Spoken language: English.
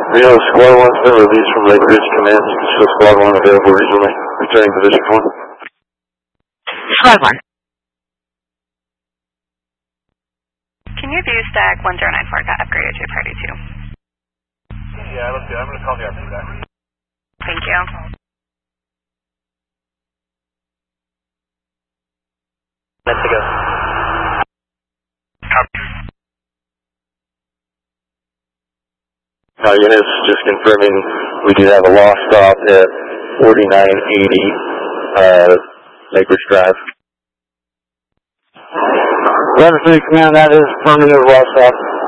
Reno, Squad 1's been released from Lake Ridge Command. You can show Squad 1 available regionally. Returning position 1. Squad 1. Can you view stack 1094 got upgraded to priority 2? Yeah, let's do it. I'm going to call you after that. Thank you. Let's go. Units, just confirming we do have a lost stop at 4980 Lake Ridge Drive. 11-3 Command, that is affirmative lost stop.